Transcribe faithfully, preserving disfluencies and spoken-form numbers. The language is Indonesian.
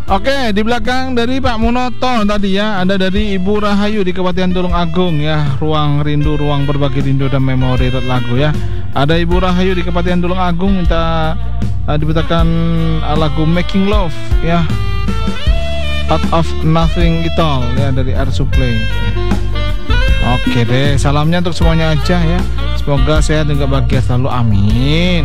Oke, di belakang dari Pak Munoto tadi ya, ada dari Ibu Rahayu di Kabupaten Tulung Agung ya, ruang rindu, ruang berbagi rindu dan memori lagu ya. Ada Ibu Rahayu di Kabupaten Tulung Agung minta uh, diputarkan uh, lagu Making Love ya, Out of Nothing It All ya dari Air Supply. Oke deh, salamnya untuk semuanya aja ya. Semoga sehat dan bahagia selalu, amin.